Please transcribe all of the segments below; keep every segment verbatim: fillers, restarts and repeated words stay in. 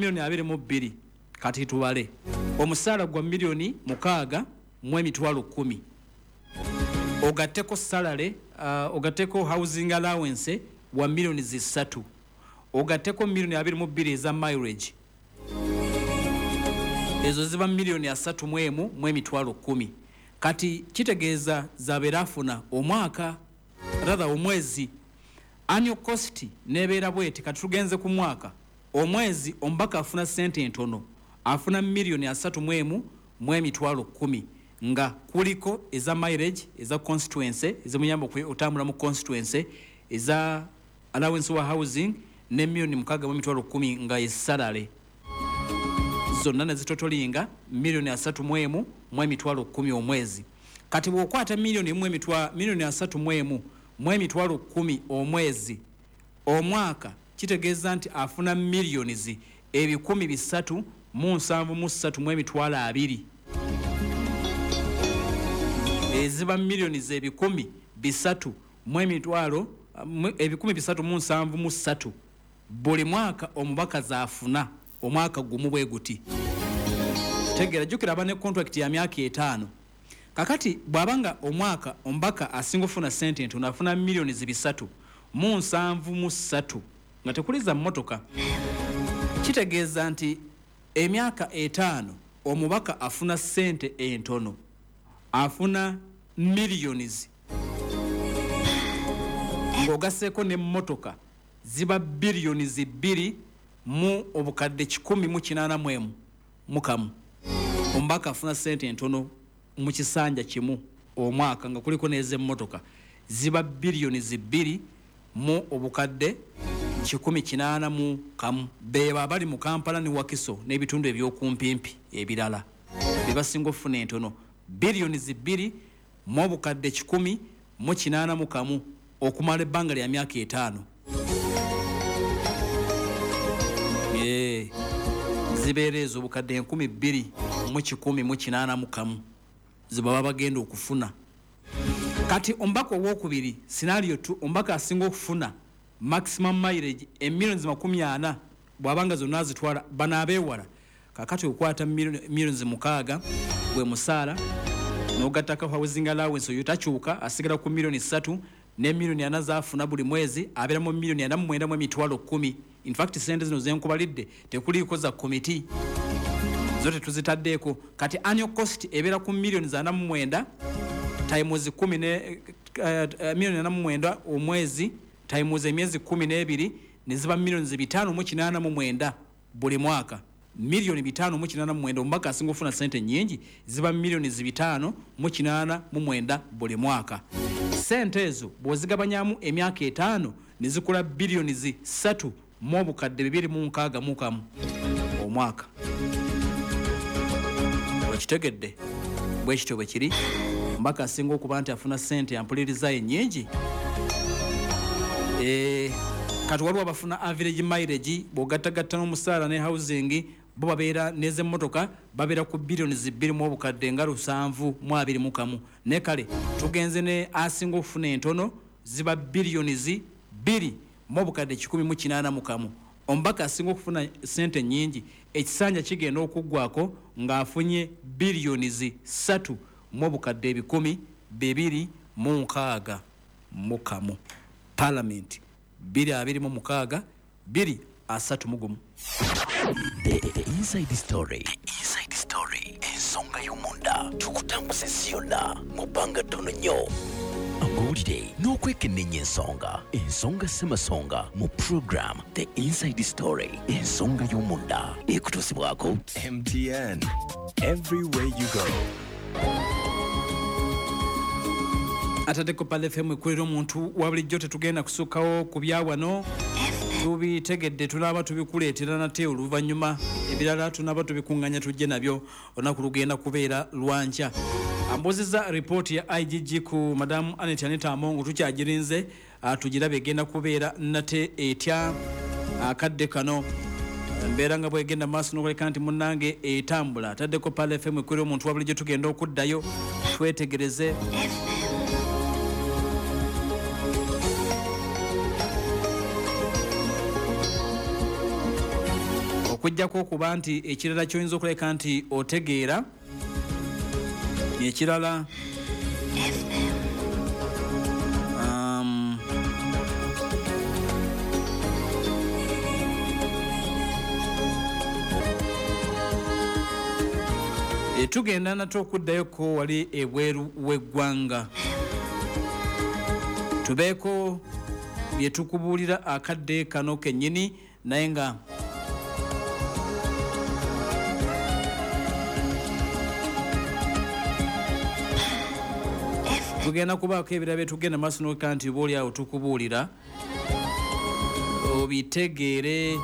milioni abiri mu bbiri kati tubale omusaala gwa milioni mukaaga mu emitwalo kumi ogatteko salary uh, ogatteko housing allowance wa milioni zisatu ogatteko milioni abiri mu bbiri eza mileage ezo ziba milioni asatu mu emu mu emitwalo kumi kati kitegeeza zabeera afuna omwaka rather omwezi annual cost nebeera bweti kati tugenze ku mwaka omwezi omubaka afuna sente entono afuna milioni asatu mu emu mu emitwalo kumi nga kuliko eza mileage eza constituency ezimuyamba otambula mu constituency eza allowance wa housing ne milioni mukaaga mu emitwalo kumi nga esalary zonna nezitotolinga milioni asatu mu emu mu emitwalo kumi omwezi kati bw'okwata milioni mu emitwalo milioni asatu mu emu mu emitwalo kumi omwezi omwaka kitegeeza nti afuna milioni zi ebikumi bisatu mu nsanvu mu ssatu mu emitwalo abiri eziba milioni ze ebikumi bisatu mu emitwalo ebikumi bisatu mu nsanvu mu ssatu buli mwaka omubaka zaafuna omwaka gumu bwe guti tegera jukira bane contract ya myaka etaano kakati bwabanga omwaka omubaka asinga ofuna sente ntono afuna milioni zibisatu mu nsanvu mu ssatu nga tekuliza mmotoka kitegeeza nti emyaka etaano omubaka afuna sente entono afuna millions ng'ogaseeko n'emmotoka ziba billions bbiri mu obukadde kikumi mu kinaana mu emu mukamu omubaka afuna sente entono mu kisanja kimu omwaka nga kuliko n'ez'emmotoka ziba billions bbiri mu obukadde kikumi kinaana mu kamu beba abali mu Kampala ne Wakiso n'ebitundu ebyokumpimpi ebirala bebasinga ofuna entono billions bbiri mu obukadde kikumi mu kinaana mu kamu okumala ebbanga lya myaka etaano ee zibeera ezo obukadde enkumi bbiri mu kikumi mu kinaana mu kamu zibaba bagenda okufuna kati ombaka owokubiri scenario tu ombaka asinga okufuna maximum mileage emillions makumi ana bwabanga zonna zitwala bana abeewala kakati okwata millions mukaaga gwe musaala n'ogattako housing allowance oyo takyuka asigala ku milioni ssatu ne milioni ana zaafuna buli mwezi abeera mu milioni ana mu mwenda mu emitwalo kkumi in fact sente zino zenkubalidde tekuliiko za committee zote tuzitaddeeko kati annual cost ebeera ku milioni ana mu mwenda times kumi ne uh, milioni ana mu mwenda omwezi times emyezi kumi n'ebiri ne ziba milioni bitaano mu kinaana mu mwenda buli mwaka milioni bitaano mu kinaana mu mwenda omubaka asinga ofuna sente nyingi ziba milioni bitaano mu kinaana mu mwenda buli mwaka sente ezo bw'ozigabanyamu emyaka etaano ne zikola billions ssatu mu obukadde bibiri mu nkaaga mu kamu omwaka okitegedde bwe kityo bwe kiri omubaka asinga okuba nti afuna sente ampuliriza ennyingi eh kati waliwo abafuna average mileage bw'ogattagatta n'omusaala ne housing bo babeera n'ez'emmotoka babeera ku billions bbiri mu obukadde nga lusanvu mu abiri mu kamu ne kale tugenze ne asinga okufuna entono ziba billions bbiri mu obukadde kikumi mu kinaana mu kamu omubaka asinga okufuna sente nyingi ekisanja kigenda okuggwako ng'afunye billions ssatu mu obukadde ebikumi bibiri mu nkaaga mu kamu Parliament biri abiri mu mukaaga biri asatu mugumu. The, the inside story. The inside story. Ensonga y'omunda tukutambuza ziyonna mu bbanga ttono nnyo. Amawulire n'okwekennenya ensonga. Ensonga ssemasonga mu program The Inside Story. Ensonga y'omunda ekutuusibwako M T N. Everywhere you go. Atadeko pale F M ekulira omuntu wabulijjo tetugenda kusukkawo ku byawano tubitegedde tunaba tubikuleetera nate oluvannyuma ebirala tunaba tubikunganya tujje nabyo olunaku lugenda kubeera lwanca ambozeza ripooti ya I G G ku madamu Annette Anita Amongo tukyagirinze tugirabe egenda kubeera nate etya akadde kano mbeera nga bwegenda maaso n'okuleka nti munnange etambula ataddeko pale F M ekulira omuntu wabulijjo tugenda okuddayo twetegereze okujjako okuba nti ekirala kyoyinza okuleka nti otegeera ekirala um, tugenda nate okuddayoko wali ebweru w'eggwanga tubeeko byetukubuulira akadde kano kennyini naye nga tugenda kubaako ebira byetugenda maaso noka nti booli awo tukubuulira obitegeere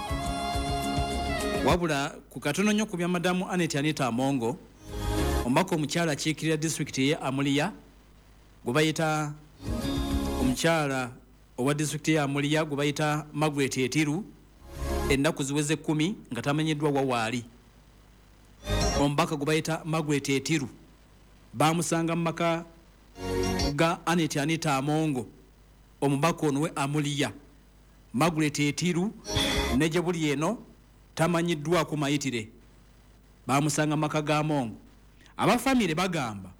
wabula ku katono nnyo ku bya madamu Anet Anita Amongo omubaka omukyala akiikirira disitulikiti ye Amuliya gwe bayita omukyala owa disitulikiti ye Amuliya gwe bayita Margaret Etiru ennaku ziweze kkumi nga tamanyiddwa wawaali omubaka gwe bayita Margaret Etiru bamusanga mu maka ga Anet Anita Amongo omubaka ono we Amuliya Margaret Etiru neje buli eno tamanyiddwa ku mayitire bamusanga maka ga Amongo abafamile bagamba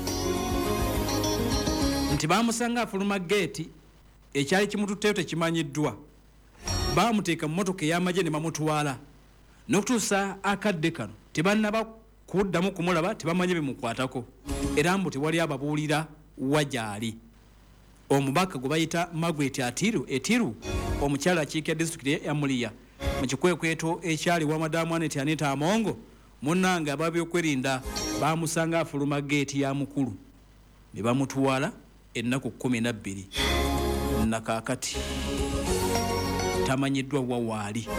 nti bamusanga afuluma gate ekyali kimututteyo tekimanyiddwa bamuteeka mu motoka ey'amagye ne bamutwala n'okutuusa akadde kano tebannaba kuddamu kumulaba tebamanye bimukwatako era mbu tewali ababuulira wajaali omubaka gwe bayita Margaret Atiru Etiru omukyala akiikira disitulikiti ya Amuliya mu kikwekweto ekyali wa madamu Anet Anita Amongo munnange ababyokwerinda bamusanga afuluma geeti ya mukulu ne bamutwala ennaku kkumi na bbiri nakaakati tamanyiddwa wawaali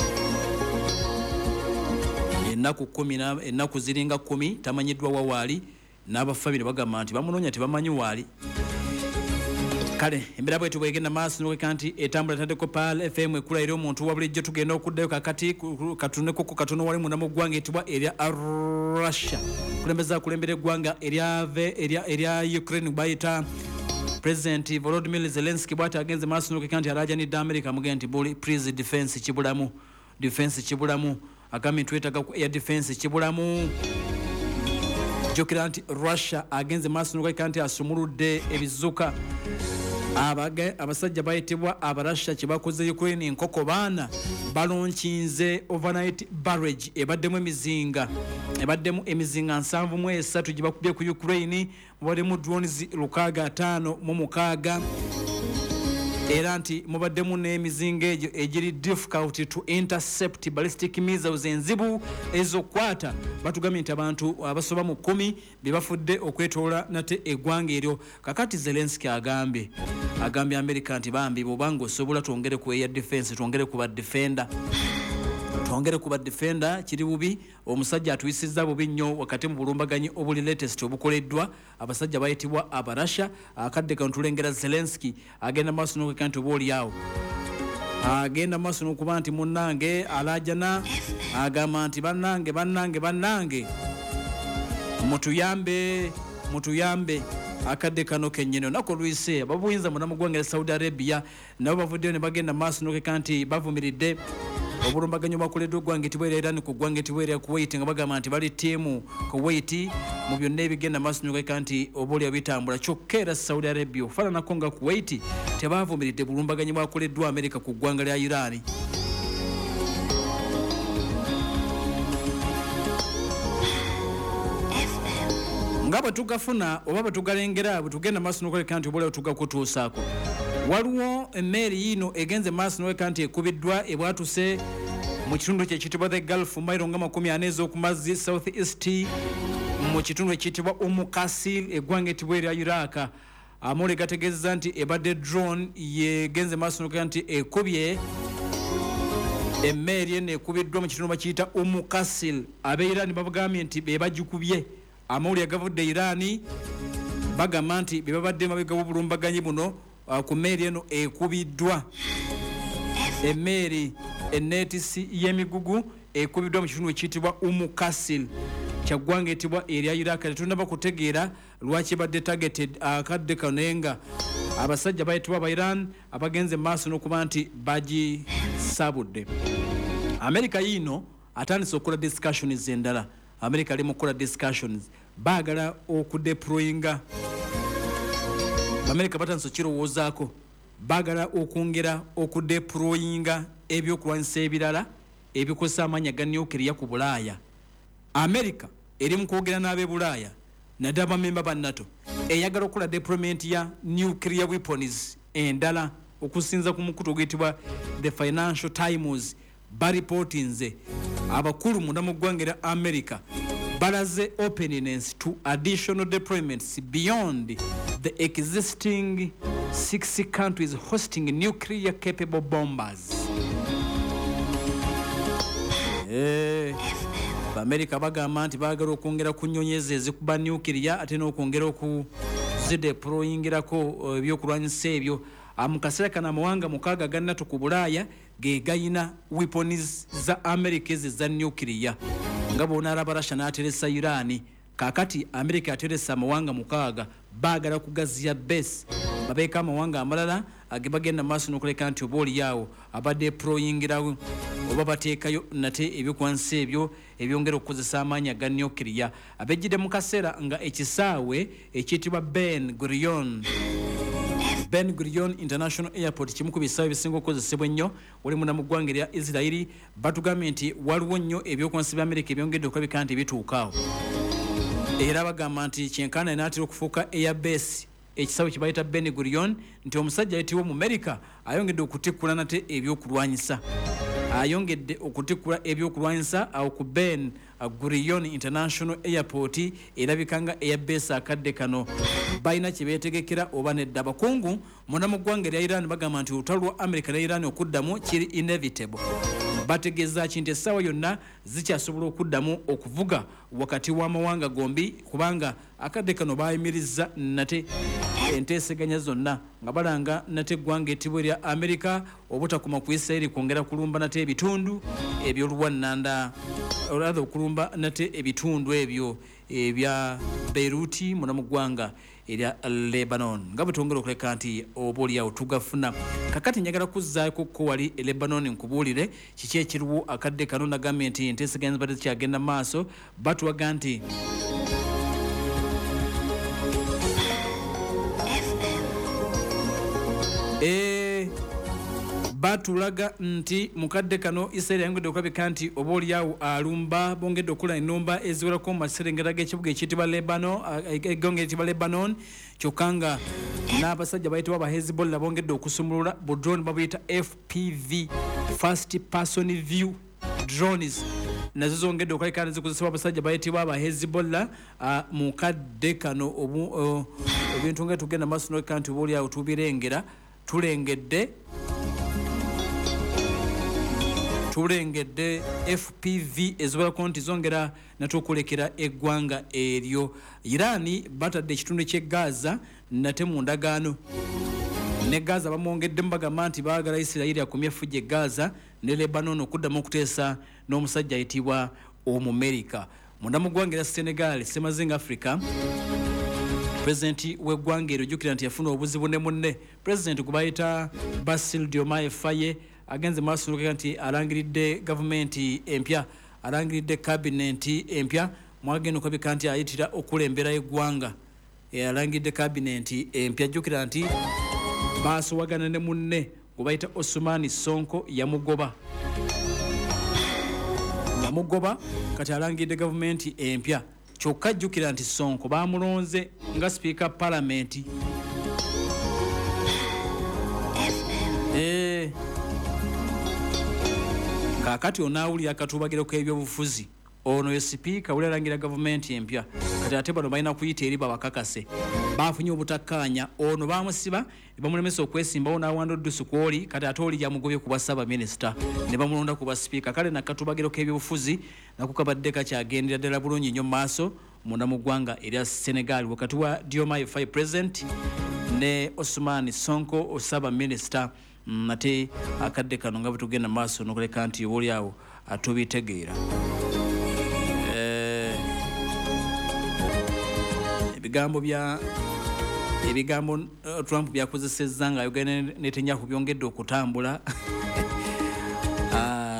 ennaku kkumi ennaku ziringa kkumi tamanyiddwa wawaali n'abafamile bagamba nti bamunoonya tebamanyi waali kale embeera bwetu bwegenda maaso nokeka nti etambula taddeko Pal F M ekulaira omuntu wa bulijjo tugenda okuddayo kakati katunekoko katono wali munda mu ggwanga etibwa erya Russia kulembeza akulembera eggwanga erya Ukraine bayita President Volodymyr Zelensky bw'ati agenze maaso nokeka nti alaajanidde America mugenda nti buli please defense kibulamu defense kibulamu agambye twetaaga ku air defense kibulamu jokera nti Russia agenze maaso nokeka nti asumuludde ebizuka abage abasajja bayitibwa abarasha kibakoze Ukraine enkoko baana balonkinze overnight barrage ebaddemu emizinga ebaddemu emizinga nsanvu mu esatu gibakubye ku Ukraine mubaddemu drones lukaaga ttaano mu mukaaga era nti mubaddemu n'emizinga egyo egiri difficult to intercept ballistic missiles enzibu ezokwata batugambye nti abantu abasoba mu kkumi bebafudde okwetoola nate eggwanga eryo kakati Zelensky agambye agambye America nti bambi bw'obanga osobola twongere ku air defense twongere ku ba defender twongere ku ba defender kiri bubi omusajja atuyisizza bubi nnyo wakati mu bulumbaganyi obuli latest obukoleddwa abasajja bayitibwa abarasha akadde kano tulengera Zelensky agenda maaso n'okeka nti obaoli awo agenda maaso n'okuba nti munnange alaajana agamba nti bannange bannange bannange mutuyambe mutuyambe akadde kano kennyini olunaku olwise ababuyinza muna mu ggwanga Saudi Arabia nabo bavuddeyo ne bagenda maaso n'okeka nti bavumiridde obulumbaganyo bwakoleddwa eggwanga etibwa erya Iran ku ggwanga etibwa erya Kuwait nga bagamba nti bali ttiimu Kuwait mu byonna ebigenda maaso n'okeka nti obaolya bitambula kyokka era Saudi Arabia okufaananako nga Kuwait tebavumiridde bulumbaganyo bwakoleddwa America ku ggwanga lya Iran. nga bwe tugafuna oba bwe tugalengera bwe tugenda maaso n'okoleka nti obaolya tugakutuusaako waliwo emmeeri yino egenze maaso n'okeka nti ekubiddwa ebwatuse mu kitundu kyekitibwa the Gulf mailo nga makumi ana ez'okumazzi south east mu kitundu ekiyitibwa Umukasil eggwanga etibwa erya Iraq Amole gategeeza nti ebadde drone yegenze maaso n'okeka nti ekubye emmeeri eno ekubiddwa mu kitundu bakiyita Umukasil abeirani babagambye nti be bagikubye amawulire agavudde Irani bagamba nti be babadde mabega w'obulumbaganyi buno uh, ku mmeeri eno ekubiddwa emmeeri enneetisi y'emigugu ekubiddwa mu kitundu ekiyitibwa Umukasil kyaggwanga etibwa erya Iraq tetundaba kutegeera lwaki badde targeted akadde uh, kanenga abasajja bayitibwa ba Iran abagenze maaso n'okuba nti bagisabudde America yino atandise okukola discussions endala. America ali mu kukola discussions baagala okudeployinga. America batandise okirowoozaako baagala okwongera okudeployinga ebyokulwanyisa ebirala ebikosa amaanyi ga nuclear ku Bulaaya. America eri mu kwogera n'ab'e Bulaaya naddala bamemba ba NATO eyagala okukola deployment ya nuclear weapons endala okusinza ku mukutu oguyitibwa The Financial Times baripotinze abakulu munda mu ggwanga lya America balaze openness to additional deployments beyond the existing six countries hosting nuclear capable bombers. Eh, America bagamba nti baagala okwongera kunyonyeza ezikuba nuclear ate n'okwongera okuzideployingirako ebyokulwanyisa ebyo. Mu kaseera kano amawanga mukaaga ga NATO ku Bulaaya ge gayina weapons za America za nuclear. Nga bona alaba Russia n'ateresa Iran. Kakati America ateresa amawanga mukaaga baagala kugaziya base babeeka amawanga amalala agebagenda maaso n'okuleka nti obooli yawo abadeployingirawo oba bateekayo nate ebyokwansa ebyo ebyongera okukozesa amaanyi aga nuclear. Abejjidde mu kaseera nga ekisaawe ekiyitibwa Ben Gurion Ben Gurion International Airport kimu ku bisaawe ebisinga okukozesebwa ennyo wali munda mu ggwanga lya Israel. Batugambye nti waliwo nnyo ebyokwansa bya America ebyongedde okulabika nti bituukaawo. Era bagamba nti kyenkana inaatera okufuuka airbase ekisaawe kye bayita Ben Gurion nti omusajja ayitibwa mu America ayongedde okutikkula nate ebyokulwanyisa. Ayongedde okutikkula ebyokulwanyisa awo ku Ben Gurion International Airport erabika nga airbase akadde kano balina kye beetegekera oba nedda. Abakungu munda mu ggwanga lya Iran bagamba nti olutalo lwa America ne Iran okuddamu kiri inevitable. Bategeeza kinti essaawa yonna zikyasobola okuddamu okuvuga wakati w'amawanga gombi kubanga akadde kano baayimiriza nate enteeseganya zonna nga balanga nate eggwanga ettibwa lya America obutakoma ku Israel kwongera kulumba nate ebitundu eby'oluwannanda olwatha okulumba nate ebitundu ebyo ebya Beirut muna mu ggwanga erya Lebanon. Nga bwetwongera okuleka nti oboolyawo tugafuna. Kakati njagala kuzzaako ko wali e Lebanon nkubuulire kiki ekiriwo akadde kano. Nagambye nti enteeseganya zibadde zikyagenda maaso. Batuwaga nti eh batulaga nti mukadde kano Israel yangedde okulabika nti oboolyawo alumba bongedde okula ennumba eziwerako mu maserengeta g'ekibuga ekiyitibwa Lebanon eggonga ekiyitibwa Lebanon kyokka nga n'abasajja bayitibwa ba Hezbollah bongedde okusumulula bu drone babuyita F P V first person view drones nazo zongedde okulabika nezikozesebwa abasajja bayitibwa ba Hezbollah mu kadde kano ebintu nga tugenda maaso n'oleka nti oboolyawo tubirengera tulengedde tulengedde F P V eziwerako nti zongera natukulekera eggwanga eryo. Iran batadde ekitundu ky'e Gaza nate mu ndagaano ne Gaza bamwongeddemu bagamba nti baagala Isirayiri akomye effujjo e Gaza ne Lebanon okuddamu okuteesa n'omusajja ayitibwa Omumerika. Munda mu ggwanga lya Senegal Semazinga Africa President w'eggwanga eryo jjukira nti yafuna obuzibu ne munne. President gwe bayita Bassirou Diomaye Faye agenze maaso n'okulaga nti alangiridde gavumenti empya alangiridde kabinenti empya mwagenda okulabika nti ayitira okulembera eggwanga. Alangiridde kabinenti empya jjukira nti baasowagana ne munne gwe bayita Ousmane Sonko yamugoba yamugoba kati alangiridde gavumenti empya. Kyokka jjukira nti Sonko baamulonze nga Speaker Parliament. Eh kakati onaawulira akatubagiro k'ebyobufuzi ono ye Speaker wali alangira gavumenti empya kati ate bano balina kuyita eri babakakase baafunye obutakkaanya ono baamusiba ne bamulemesa okwesimbawo n'awanda oddusu kwoli kati ate oli yamugobye ku bwa Ssaabaminisita ne bamulonda ku bwa Speaker. Kale nakatubagiro k'ebyobufuzi nako kabadde kakyagendera ddala bulungi nnyo mu maaso munda mu ggwanga erya Senegal wakati wa Diomaye Faye President ne Ousmane Sonko Ssaabaminisita. Nate akadde kano nga bwetugenda maaso n'okuleka nti oboolyawo atubitegeera. Ebigambo bya ebigambo uh, Trump byakozesezza nga Uganda ne Netanyahu byongedde okutambula. uh,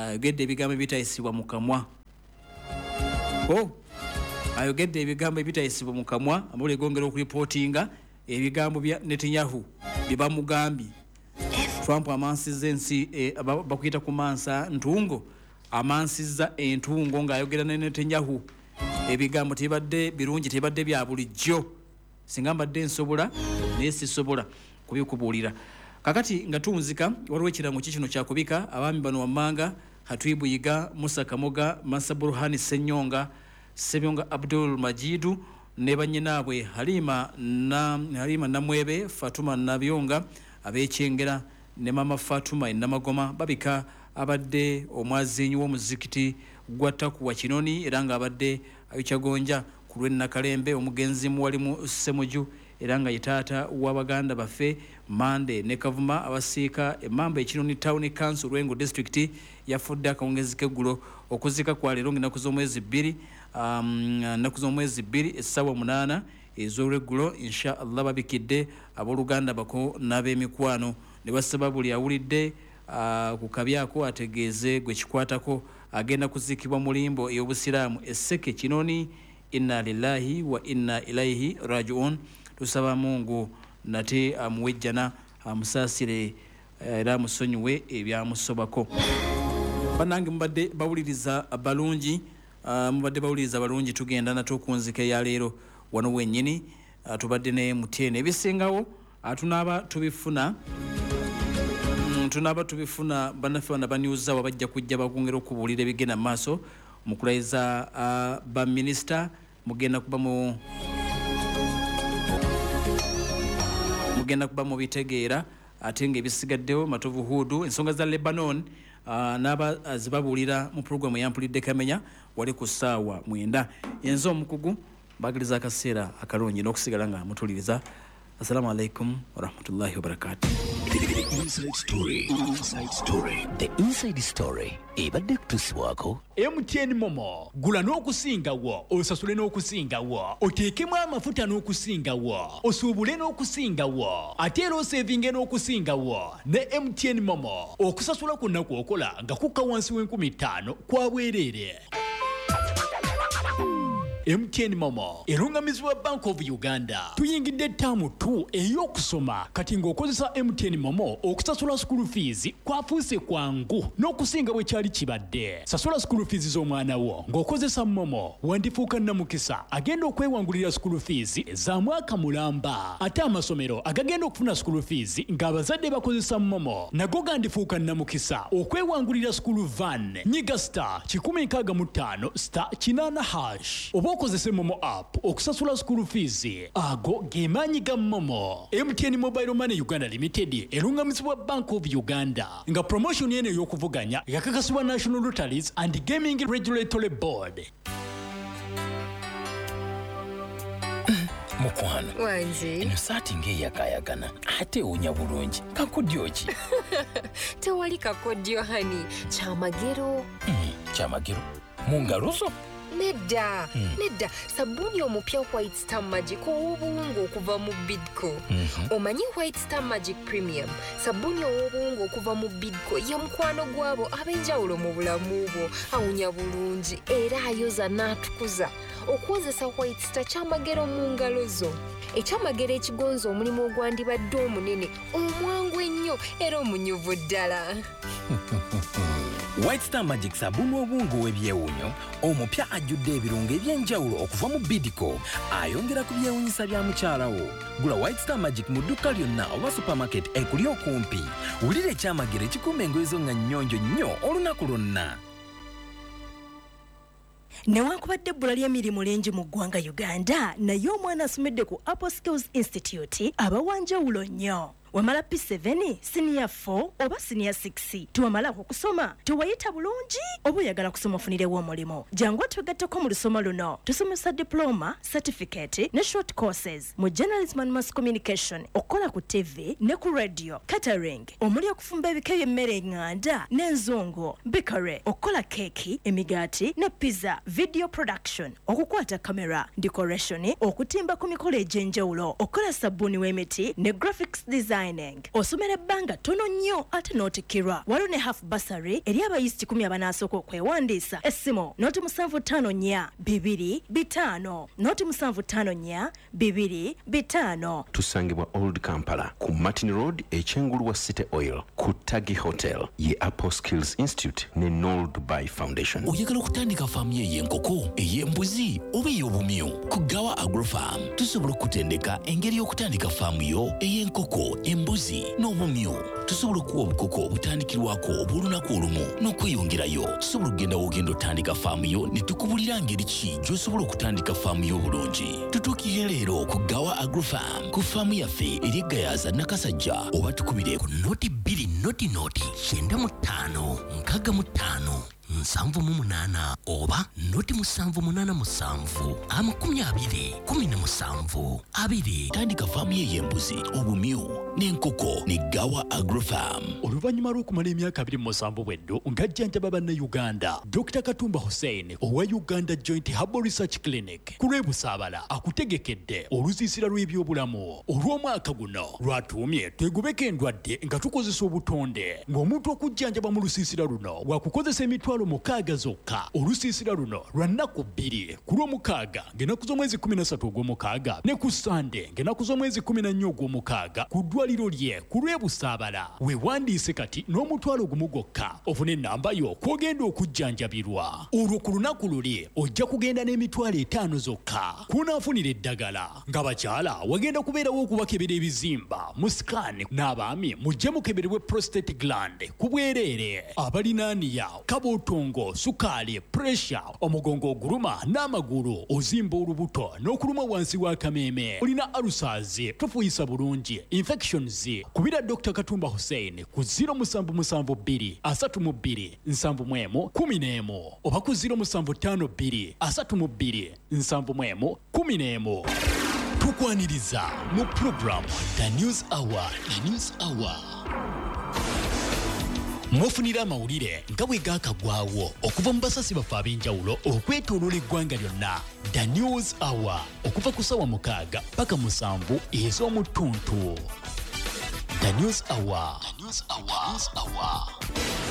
ayogedde ebigambo ebitayisibwa mu kamwa oh ayogedde ebigambo ebitayisibwa mu kamwa amule gongera okuripootinga ebigambo bya Netanyahu bye bamugambye Trump amansiza ensi e, bakuyita ku mansa ntungo amansiza entungo ng'ayogera ne Netanyahu ebigambo tebadde birungi tebadde bya bulijjo singa mbadde nsobola naye sisobola kubikubuulira kakati nga tunzika waliwo ekirango kikino kyakubika abaami bano wammanga Hatuibu Yiga Musa Kamoga Masa Burhani Senyonga Sebyonga Abdul Majidu ne bannyinaabwe Halima na Halima Namwebe Fatuma Nabyonga abekyengera ne mama Fatuma Namagoma babika abadde omwazinyi w'omuzikiti gwa Takuwa Kinoni era nga abadde ayokyagonja ku lw'Ennakalembe omugenzi muwalimu Semuju era nga yitaata w'Abaganda baffe Mande ne Kavuma abasiika emmamba ekinoni Town Council Lwengo District yafudde akawungezi k'eggulo okuzika kwa leero ng'ennaku z'omwezi bbiri um, ennaku z'omwezi bbiri essaawa munaana ez'olweggulo insha Allah babikidde abooluganda bako n'ab'emikwano ne basaba buli awulidde uh, ku kabyako ategeeze gwe kikwatako agenda kuziikibwa mu limbo ey'obusiraamu esseke Kinoni. Inna lillahi wa inna ilaihi rajiun. Tusaba Mungu nate amuwejjana amusaasire era amusonyiwe ebyamusobako. Banange mubadde bawuliriza balungi uh, mubadde bawuliriza balungi tugenda nato okunzika ya leero wano wennyini uh, tubadde ne mutene ebisingawo atunaba tubifuna mm, tunaba tubifuna bannaffe bana banyuza wabajja kujja bakungera okubuulira ebigenda maaso mukulayiza uh, ba minister mugenda kuba mu mugenda kuba mu bitegeera ate nga ebisigaddewo matovu hudu ensonga za Lebanon uh, naba uh, zibabuulira mu programu yampulidde kamenya wali ku ssaawa mwenda yenzo omukugu bagiriza akaseera akalungi n'okusigala nga mutuliriza. Assalamu alaikum warahmatullahi wabarakatuh. The Inside Story. Inside Story. The Inside Story. Ebadde kutusibwako M T N Momo. Gula n'okusingawo, osasule n'okusingawo, oteekemu amafuta n'okusingawo, osuubule n'okusingawo, ate era osevinge n'okusingawo ne M T N Momo. Okusasula kwonna kw'okola nga kukka wansi w'enkumi ttaano kwa bwereere. M T N Momo erungamizibwa Bank of Uganda. Tuyingidde ttaamu tu ey'okusoma kati ng'okozesa M T N Momo okusasula school fees kwafuuse kwangu n'okusinga bwe kyali kibadde. Sasula school fees z'omwana wo ng'okozesa Momo wandifuuka nnamukisa agenda okwewangulira school fees za mwaka mulamba. Ate amasomero agagenda okufuna school fees ng'abazadde bakozesa Momo nago gandifuuka nnamukisa okwewangulira school van. Nyiga star kikumi nkaaga mu ttaano star kinaana hash. Okozese Momo app okusasula school fees ago gemaanyi ga Momo. M T N Mobile Money Uganda Limited erungamizibwa Bank of Uganda nga promotion yene y'okuvuganya yakakasibwa National Lotteries and Gaming Regulatory Board. mukwano wanze eno saati ng'eyakayagana ate ewunya bulungi kakodyo ki? tewali kakodyo hani kyamagero. Mm, kyamagero mu ngalo zo? Nedda, mm. nedda, sabuni omupya White Star Magic ow'obuwungu okuva mu Bidco. Mm-hmm. Omanyi White Star Magic Premium, sabuni ow'obuwungu okuva mu Bidco ye mukwano gwabo ab'enjawulo mu bulamu bwo, awunya bulungi era ayoza n'atukuza. Okukozesa White Star kyamagero mu ngalo zo. Ekyamagero ekigonza omulimu ogwandibadde omunene, omwangu ennyo era omunyuvu ddala. White Star Magic sabuni obungu w'ebyewunyo omupya ajjudde ebirungo eby'enjawulo okuva mu Bidco ayongera ku byewunyisa bya mukyalawo. Gula White Star Magic mu dduka lyonna oba supermarket ekuli okumpi. Wulira ekyamagero ekikuuma engoye zo nga nnyonjo nnyo olunaku lwonna. Newankubadde ebbula ly'emirimu lingi mu ggwanga Uganda naye omwana asomedde ku Apple Skills Institute abawanjawulo nnyo. Wamala P seven, Senior four oba Senior six. Tuwamala okusoma, tuwayita bulungi oba oyagala kusoma ofunirewo omulimu. Jangu tugatteko mu lusoma luno. Tusomesa diploma, certificate ne short courses mu journalism and mass communication, okola ku T V ne ku radio, catering, omuli okufumba ebika by'emmere enganda n'enzungu, bakery, okola keki, emigaati ne pizza, video production, okukwata camera, decoration, okutimba ku mikolo egy'enjawulo, okola sabbuuni w'emiti ne graphics design dining. Osomera ebbanga ttono nnyo ate n'otikkirwa. Waliwo ne half bursary eri abayizi kikumi abanasooka okwewandiisa. Essimu noti musanvu ttaano nnya bibiri bitaano noti musanvu ttaano nnya bibiri bitaano. Tusangibwa Old Kampala ku Martin Road ekyengulu wa City Oil ku Tagi Hotel ye Apple Skills Institute ne Noel Dubai Foundation. Oyagala okutandika faamu y'enkoko ey'embuzi oba ey'obumyu ku Gawa Agrofarm tusobola okutendeka engeri y'okutandika faamu yo ey'enkoko embuzi n'obumyu. Tusobola okuwa obukoko obutandikirwako obw'olunaku olumu n'okweyongerayo. Tusobola okugenda w'ogenda otandika faamu yo ne tukubulira ngeri ki gy'osobola okutandika faamu y'obulungi. Tutuukire leero ku Gawa Agrofarm ku faamu yaffe eri Gayaza Nakasajja oba tukubire ku noti bbiri noti noti kyenda mu ttaano nkaaga mu ttaano nsanvu mu munaana oba noti musanvu munaana musanvu amakumi abiri kumi na musanvu abiri. Tandika faamu y'embuzi obumyu n'enkoko ne Gawa Agrofarm. Oluvannyuma lw'okumala emyaka abiri mu musanvu bweddo ng'ajjanjaba bannayuganda, Dokita Katumba Hussein owa Uganda Joint Herbal Research Clinic ku lw'ebusaabala akutegekedde olusiisira lw'ebyobulamu olw'omwaka guno lwatuumye twegubeko endwadde nga tukozesa obutonde ng'omuntu okujjanjaba mu lusiisira luno wakukozesa emitwalo mukaaga zokka. Olusiisira luno lwa nnaku bbiri ku lw'omukaaga ng'ennaku z'omwezi kumi na ssatu ogw'omukaaga ne ku Sande ng'ennaku z'omwezi kumi na nnya ogw'omukaaga ku ddwaliro lye ku lw'ebusaabala. Weewandiise kati n'omutwalo gumu gwokka ofune ennamba yo kw'ogenda okujjanjabirwa. Olwo ku lunaku luli ojja kugenda n'emitwalo etaano zokka kunaafunira eddagala. Ng'abakyala wagenda kubeerawo okubakebera ebizimba mu sikaani n'abaami mujje mukeberebwe prostate gland ku bwereere. Abalinaaniya kabootongo, sukaali, pressure, omugongo oguluma n'amagulu, ozimba olubuto n'okuluma wansi w'akameeme, olina ulcers, tofuuyisa bulungi, infections. Kubira Dokita Katumba Hussein ku zero musanvu musanvu bbiri asatu mu bbiri nsanvu mu emu kumi n'emu oba ku zero musanvu ttaano bbiri asatu mu bbiri nsanvu mu emu kumi n'emu. Tukwaniriza mu program The News Hour. The News Hour mwofunira amawulire nga bwe gaakagwawo okuva mu basasi baffe ab'enjawulo okwetooloola eggwanga lyonna. The News Hour okuva ku ssaawa mukaaga paka musanvu ez'omu ttuntu. The News Hour. The News Hour.